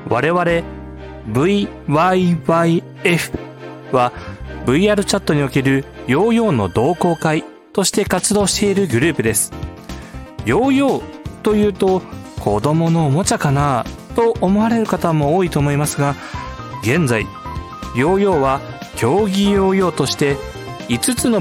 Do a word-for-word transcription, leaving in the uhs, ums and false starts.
我々 ブイワイワイエフ は ブイアール チャットにおけるヨーヨーの同好会として活動しているグループです。ヨーヨーというと子供のおもちゃかなと思われる方も多いと思いますが、現在ヨーヨーは競技ヨーヨーとしていつつの